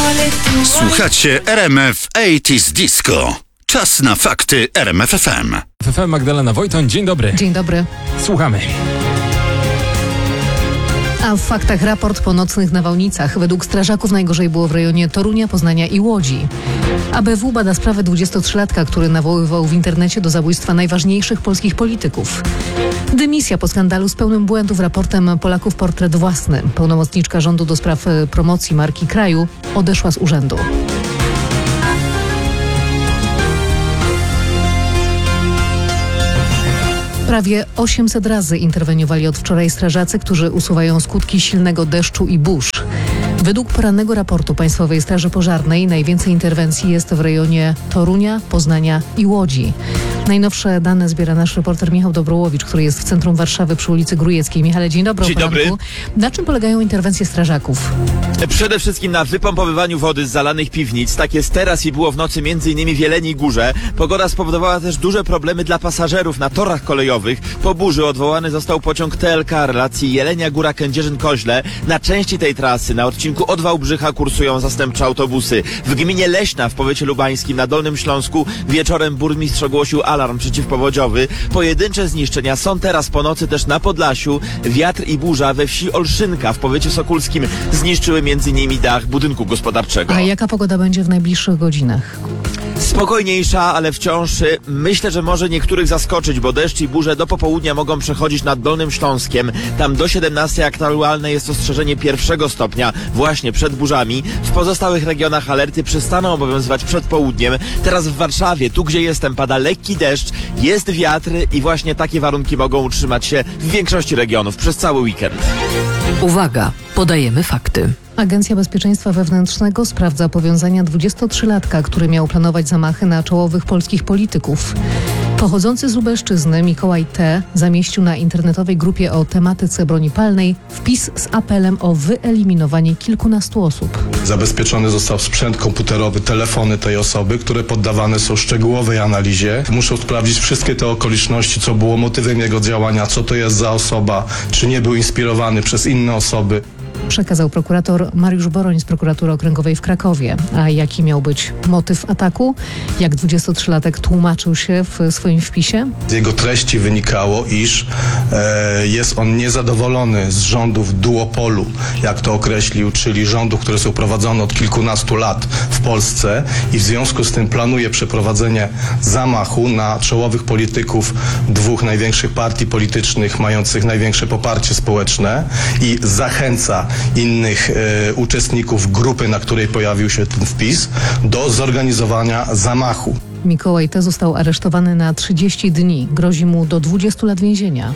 Słuchacie RMF 80s Disco. Czas na fakty RMF FM. FM Magdalena Wojton, dzień dobry. Dzień dobry. Słuchamy. A w faktach raport po nocnych nawałnicach. Według strażaków najgorzej było w rejonie Torunia, Poznania i Łodzi. ABW bada sprawę 23-latka, który nawoływał w internecie do zabójstwa najważniejszych polskich polityków. Dymisja po skandalu z pełnym błędów raportem Polaków portret własny. Pełnomocniczka rządu do spraw promocji marki kraju odeszła z urzędu. Prawie 800 razy interweniowali od wczoraj strażacy, którzy usuwają skutki silnego deszczu i burz. Według porannego raportu Państwowej Straży Pożarnej najwięcej interwencji jest w rejonie Torunia, Poznania i Łodzi. Najnowsze dane zbiera nasz reporter Michał Dobrołowicz, który jest w centrum Warszawy przy ulicy Grujeckiej. Michale, dzień dobry. Dzień dobry. Na czym polegają interwencje strażaków? Przede wszystkim na wypompowywaniu wody z zalanych piwnic. Tak jest teraz i było w nocy m.in. w Jeleniej Górze. Pogoda spowodowała też duże problemy dla pasażerów na torach kolejowych. Po burzy odwołany został pociąg TLK relacji Jelenia Góra-Kędzierzyn-Koźle. Na części tej trasy, na odcinku od Wałbrzycha, kursują zastępcze autobusy. W gminie Leśna w powiecie lubańskim na Dolnym Śląsku wieczorem burmistrz ogłosił alarm przeciwpowodziowy. Pojedyncze zniszczenia są teraz po nocy też na Podlasiu. Wiatr i burza we wsi Olszynka w powiecie sokólskim zniszczyły m.in. dach budynku gospodarczego. A jaka pogoda będzie w najbliższych godzinach? Spokojniejsza, ale wciąż myślę, że może niektórych zaskoczyć, bo deszcz i burze do popołudnia mogą przechodzić nad Dolnym Śląskiem. Tam do 17 aktualne jest ostrzeżenie 1. stopnia właśnie przed burzami. W pozostałych regionach alerty przestaną obowiązywać przed południem. Teraz w Warszawie, tu gdzie jestem, pada lekki deszcz, jest wiatr i właśnie takie warunki mogą utrzymać się w większości regionów przez cały weekend. Uwaga, podajemy fakty. Agencja Bezpieczeństwa Wewnętrznego sprawdza powiązania 23-latka, który miał planować zamachy na czołowych polskich polityków. Pochodzący z Lubelszczyzny Mikołaj T. zamieścił na internetowej grupie o tematyce broni palnej wpis z apelem o wyeliminowanie kilkunastu osób. Zabezpieczony został sprzęt komputerowy, telefony tej osoby, które poddawane są szczegółowej analizie. Muszą sprawdzić wszystkie te okoliczności, co było motywem jego działania, co to jest za osoba, czy nie był inspirowany przez inne osoby. Przekazał prokurator Mariusz Boroń z prokuratury okręgowej w Krakowie. A jaki miał być motyw ataku? Jak 23-latek tłumaczył się w swoim wpisie? Z jego treści wynikało, iż jest on niezadowolony z rządów duopolu, jak to określił, czyli rządów, które są prowadzone od kilkunastu lat w Polsce i w związku z tym planuje przeprowadzenie zamachu na czołowych polityków dwóch największych partii politycznych, mających największe poparcie społeczne i zachęca innych uczestników grupy, na której pojawił się ten wpis, do zorganizowania zamachu. Mikołaj T. został aresztowany na 30 dni. Grozi mu do 20 lat więzienia.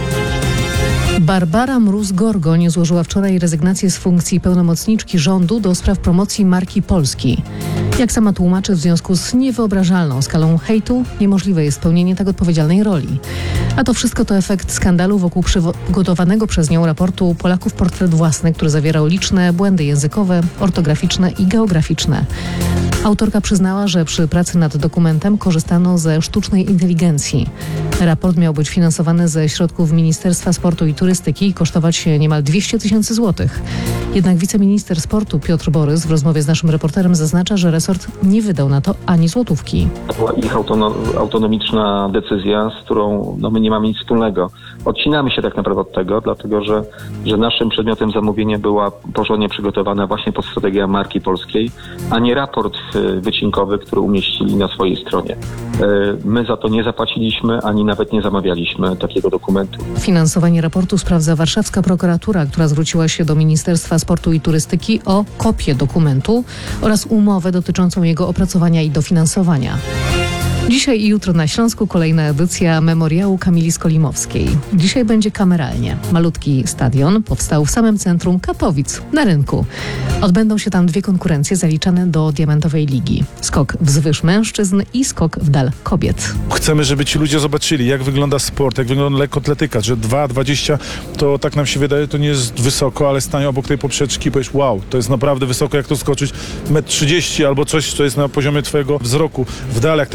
Barbara Mróz-Gorgoń złożyła wczoraj rezygnację z funkcji pełnomocniczki rządu do spraw promocji marki Polski. Jak sama tłumaczy, w związku z niewyobrażalną skalą hejtu niemożliwe jest pełnienie tak odpowiedzialnej roli. A to wszystko to efekt skandalu wokół przygotowanego przez nią raportu Polaków portret własny, który zawierał liczne błędy językowe, ortograficzne i geograficzne. Autorka przyznała, że przy pracy nad dokumentem korzystano ze sztucznej inteligencji. Raport miał być finansowany ze środków Ministerstwa Sportu i Turystyki i kosztować niemal 200 000 złotych. Jednak wiceminister sportu Piotr Borys w rozmowie z naszym reporterem zaznacza, że resort nie wydał na to ani złotówki. To była ich autonomiczna decyzja, z którą my nie mamy nic wspólnego. Odcinamy się tak naprawdę od tego, dlatego że naszym przedmiotem zamówienia była porządnie przygotowana właśnie podstrategia marki polskiej, a nie raport wycinkowy, który umieścili na swojej stronie. My za to nie zapłaciliśmy, ani nawet nie zamawialiśmy takiego dokumentu. Finansowanie raportu sprawdza warszawska prokuratura, która zwróciła się do Ministerstwa Sportu i Turystyki o kopię dokumentu oraz umowę dotyczącą jego opracowania i dofinansowania. Dzisiaj i jutro na Śląsku kolejna edycja Memoriału Kamili Skolimowskiej. Dzisiaj będzie kameralnie. Malutki stadion powstał w samym centrum Katowic, na rynku. Odbędą się tam dwie konkurencje zaliczane do Diamentowej Ligi. Skok wzwyż mężczyzn i skok w dal kobiet. Chcemy, żeby ci ludzie zobaczyli, jak wygląda sport, jak wygląda lekkoatletyka, że 2,20 to tak nam się wydaje, to nie jest wysoko, ale stanie obok tej poprzeczki i powiesz, wow, to jest naprawdę wysoko, jak to skoczyć 1,30 m albo coś, co jest na poziomie twojego wzroku. W dal, jak te panie skaczą,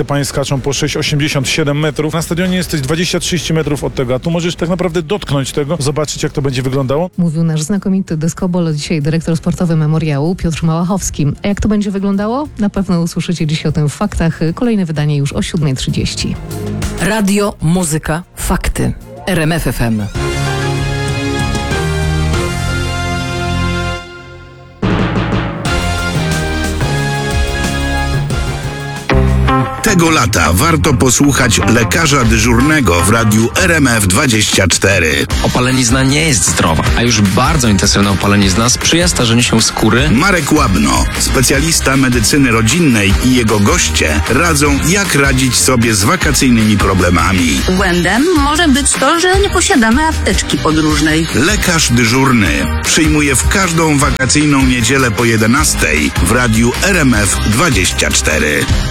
skaczą po 6,87 metrów. Na stadionie jesteś 20-30 metrów od tego, a tu możesz tak naprawdę dotknąć tego, zobaczyć jak to będzie wyglądało. Mówił nasz znakomity dyskobol, dzisiaj dyrektor sportowy Memoriału Piotr Małachowski. A jak to będzie wyglądało? Na pewno usłyszycie dziś o tym w faktach. Kolejne wydanie już o 7:30. Radio, muzyka, fakty. RMF FM. Tego lata warto posłuchać lekarza dyżurnego w radiu RMF24. Opalenizna nie jest zdrowa, a już bardzo intensywna opalenizna sprzyja starzeniu się skóry. Marek Łabno, specjalista medycyny rodzinnej i jego goście radzą, jak radzić sobie z wakacyjnymi problemami. Błędem może być to, że nie posiadamy apteczki podróżnej. Lekarz dyżurny przyjmuje w każdą wakacyjną niedzielę po 11:00 w radiu RMF24.